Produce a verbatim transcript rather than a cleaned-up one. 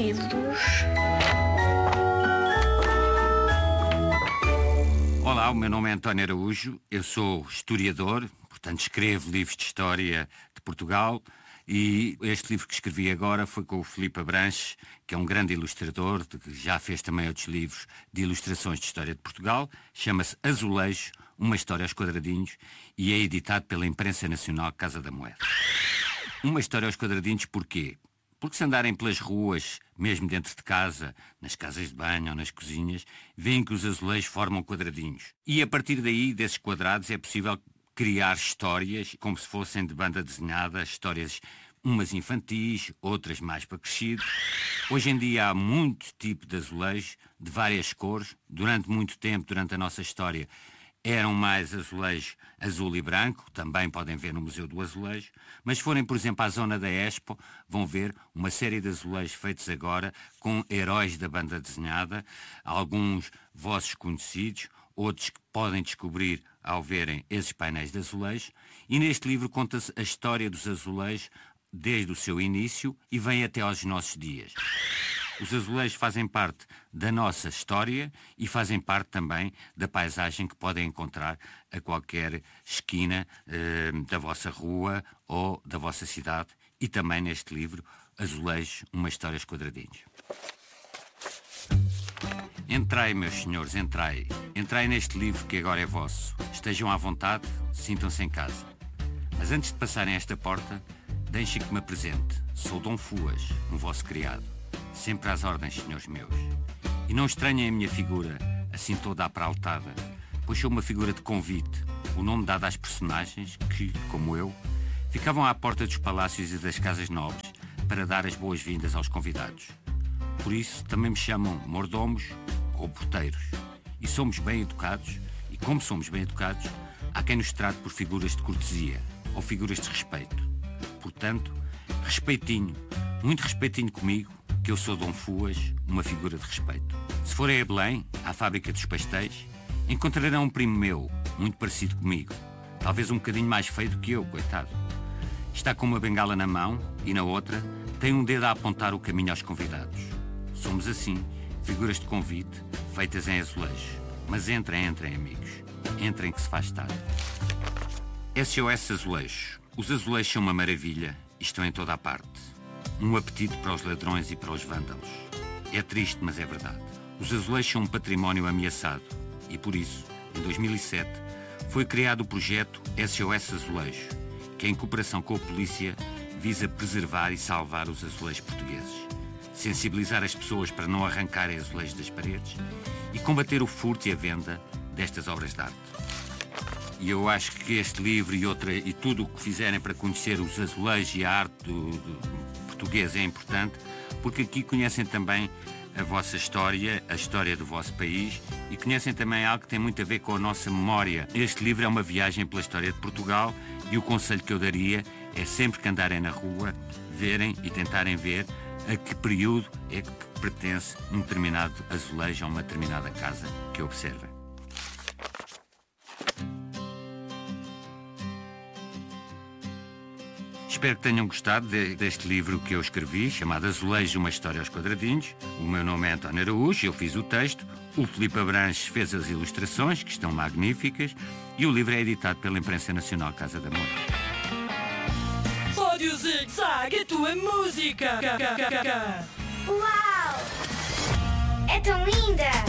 Unidos. Olá, o meu nome é António Araújo, eu sou historiador, portanto escrevo livros de história de Portugal e este livro que escrevi agora foi com o Filipe Abranches, que é um grande ilustrador, que já fez também outros livros de ilustrações de história de Portugal, chama-se Azulejo, uma história aos quadradinhos e é editado pela Imprensa Nacional Casa da Moeda. Uma história aos quadradinhos porquê? Porque se andarem pelas ruas, mesmo dentro de casa, nas casas de banho ou nas cozinhas, veem que os azulejos formam quadradinhos. E a partir daí, desses quadrados, é possível criar histórias como se fossem de banda desenhada, histórias umas infantis, outras mais para crescidos. Hoje em dia há muito tipo de azulejos, de várias cores. Durante muito tempo, durante a nossa história, eram mais azulejos azul e branco, também podem ver no Museu do Azulejo, mas se forem, por exemplo, à zona da Expo, vão ver uma série de azulejos feitos agora com heróis da banda desenhada, alguns vossos conhecidos, outros que podem descobrir ao verem esses painéis de azulejos, e neste livro conta-se a história dos azulejos desde o seu início e vem até aos nossos dias. Os azulejos fazem parte da nossa história e fazem parte também da paisagem que podem encontrar a qualquer esquina eh, da vossa rua ou da vossa cidade. E também neste livro, Azulejos, uma história aos quadradinhos. Entrai, meus senhores, entrai. Entrai neste livro que agora é vosso. Estejam à vontade, sintam-se em casa. Mas antes de passarem esta porta, deixem que me apresente. Sou Dom Fuas, um vosso criado. Sempre às ordens, senhores meus. E não estranhem a minha figura, assim toda apraltada, pois sou uma figura de convite, o nome dado às personagens que, como eu, ficavam à porta dos palácios e das casas nobres para dar as boas-vindas aos convidados. Por isso, também me chamam mordomos ou porteiros. E somos bem educados, e como somos bem educados, há quem nos trate por figuras de cortesia ou figuras de respeito. Portanto, respeitinho, muito respeitinho comigo, que eu sou Dom Fuas, uma figura de respeito. Se forem a Belém, à fábrica dos pastéis, encontrarão um primo meu, muito parecido comigo. Talvez um bocadinho mais feio do que eu, coitado. Está com uma bengala na mão e na outra tem um dedo a apontar o caminho aos convidados. Somos assim, figuras de convite, feitas em azulejo. Mas entrem, entrem, amigos. Entrem que se faz tarde. S O S Azulejos. Os azulejos são uma maravilha e estão em toda a parte. Um apetite para os ladrões e para os vândalos. É triste, mas é verdade. Os azulejos são um património ameaçado e, por isso, em dois mil e sete, foi criado o projeto S O S Azulejo, que, em cooperação com a polícia, visa preservar e salvar os azulejos portugueses, sensibilizar as pessoas para não arrancarem azulejos das paredes e combater o furto e a venda destas obras de arte. E eu acho que este livro e, outra, e tudo o que fizerem para conhecer os azulejos e a arte do, do português é importante, porque aqui conhecem também a vossa história, a história do vosso país e conhecem também algo que tem muito a ver com a nossa memória. Este livro é uma viagem pela história de Portugal e o conselho que eu daria é sempre que andarem na rua, verem e tentarem ver a que período é que pertence um determinado azulejo a uma determinada casa que observem. Espero que tenham gostado de, deste livro que eu escrevi, chamado Azulejo, uma história aos quadradinhos. O meu nome é António Araújo, eu fiz o texto. O Filipe Abranches fez as ilustrações, que estão magníficas. E o livro é editado pela Imprensa Nacional Casa da Moeda. Rádio Zig Zag, a tua música! Uau! É tão linda!